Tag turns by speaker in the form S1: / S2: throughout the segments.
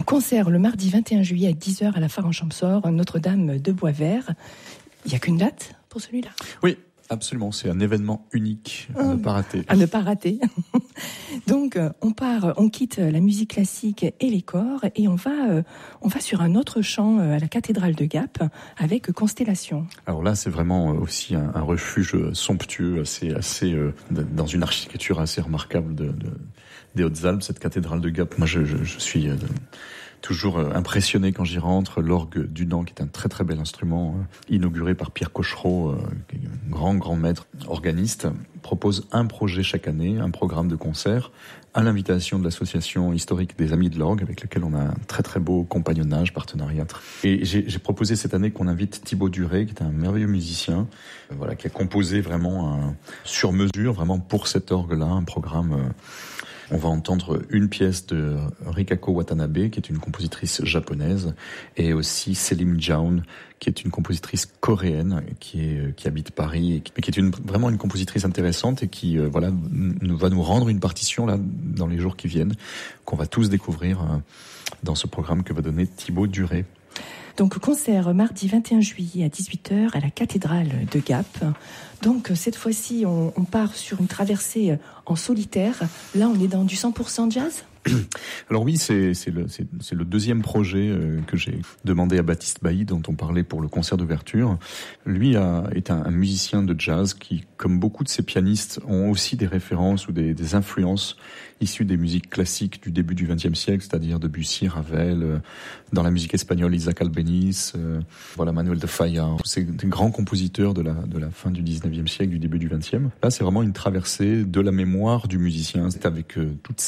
S1: concert le mardi 21 juillet à 10h à la Phare-en-Champsaur, Notre-Dame de Boisvert. Il n'y a qu'une date pour celui-là ?
S2: Oui, absolument. C'est un événement unique à ne pas rater.
S1: À ne pas rater. Donc, on quitte la musique classique et les chors et on va sur un autre chant à la cathédrale de Gap avec Constellation.
S2: Alors là, c'est vraiment aussi un refuge somptueux, assez dans une architecture assez remarquable des Hautes-Alpes, cette cathédrale de Gap. Moi, je suis toujours impressionné quand j'y rentre. L'orgue du Nant, qui est un très très bel instrument, inauguré par Pierre Cochereau, grand maître organiste, propose un projet chaque année, un programme de concert, à l'invitation de l'association historique des Amis de l'Orgue, avec lequel on a un très très beau compagnonnage, partenariat. Et j'ai proposé cette année qu'on invite Thibaut Duré, qui est un merveilleux musicien, qui a composé vraiment sur mesure, vraiment pour cet orgue-là, un programme. On va entendre une pièce de Rikako Watanabe, qui est une compositrice japonaise, et aussi Selim Jaun, qui est une compositrice coréenne, qui habite Paris, et qui est vraiment une compositrice intéressante et qui va nous rendre une partition là dans les jours qui viennent, qu'on va tous découvrir dans ce programme que va donner Thibaut Duré.
S1: Donc concert mardi 21 juillet à 18h à la cathédrale de Gap. Donc cette fois-ci, on part sur une traversée en solitaire. Là, on est dans du 100% jazz ?
S2: Alors oui, c'est le deuxième projet que j'ai demandé à Baptiste Bailly, dont on parlait pour le concert d'ouverture. Lui est un musicien de jazz qui, comme beaucoup de ses pianistes, ont aussi des références ou des influences issues des musiques classiques du début du XXe siècle, c'est-à-dire Debussy, Ravel, dans la musique espagnole, Isaac Albéniz, Manuel de Falla, ces grands compositeurs de la fin du XIXe siècle, du début du XXe. Là, c'est vraiment une traversée de la mémoire du musicien. C'est avec toutes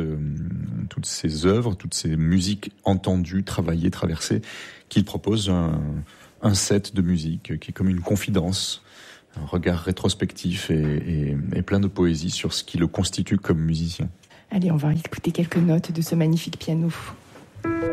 S2: ces œuvres, toutes ces musiques entendues, travaillées, traversées, qu'il propose un set de musique qui est comme une confidence, un regard rétrospectif et plein de poésie sur ce qui le constitue comme musicien.
S1: Allez, on va écouter quelques notes de ce magnifique piano.